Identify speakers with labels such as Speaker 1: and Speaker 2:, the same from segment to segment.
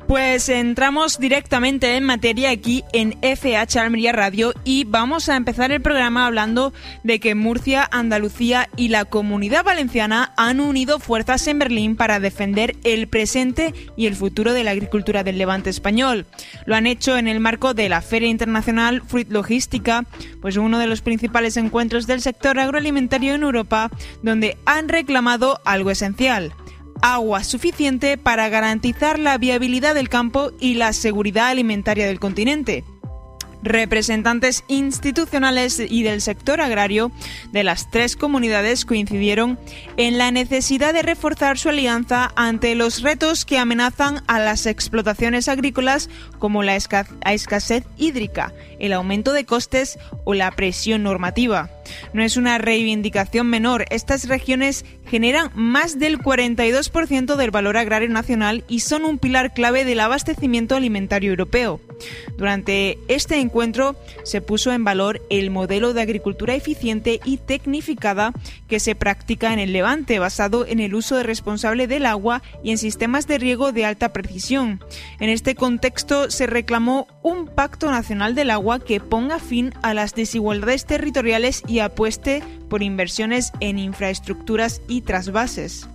Speaker 1: Pues entramos directamente en materia aquí en FH Almería Radio y vamos a empezar el programa hablando de que Murcia, Andalucía y la Comunidad Valenciana han unido fuerzas en Berlín para defender el presente y el futuro de la agricultura del Levante español. Lo han hecho en el marco de la Feria Internacional Fruit Logística, pues uno de los principales encuentros del sector agroalimentario en Europa, donde han reclamado algo esencial: agua suficiente para garantizar la viabilidad del campo y la seguridad alimentaria del continente. Representantes institucionales y del sector agrario de las tres comunidades coincidieron en la necesidad de reforzar su alianza ante los retos que amenazan a las explotaciones agrícolas, como la escasez hídrica, el aumento de costes o la presión normativa. No es una reivindicación menor. Estas regiones generan más del 42% del valor agrario nacional y son un pilar clave del abastecimiento alimentario europeo. Durante este encuentro se puso en valor el modelo de agricultura eficiente y tecnificada que se practica en el Levante, basado en el uso responsable del agua y en sistemas de riego de alta precisión. En este contexto se reclamó un pacto nacional del agua que ponga fin a las desigualdades territoriales y apueste por inversiones en infraestructuras y trasvases.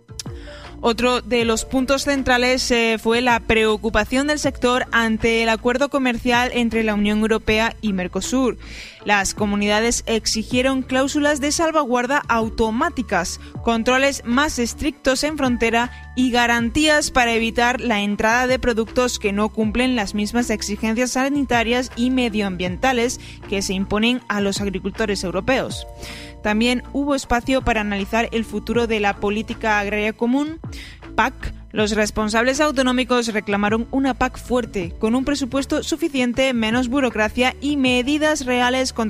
Speaker 1: Otro de los puntos centrales fue la preocupación del sector ante el acuerdo comercial entre la Unión Europea y Mercosur. Las comunidades exigieron cláusulas de salvaguarda automáticas, controles más estrictos en frontera y garantías para evitar la entrada de productos que no cumplen las mismas exigencias sanitarias y medioambientales que se imponen a los agricultores europeos. También hubo espacio para analizar el futuro de la política agraria común, PAC. Los responsables autonómicos reclamaron una PAC fuerte, con un presupuesto suficiente, menos burocracia y medidas reales contra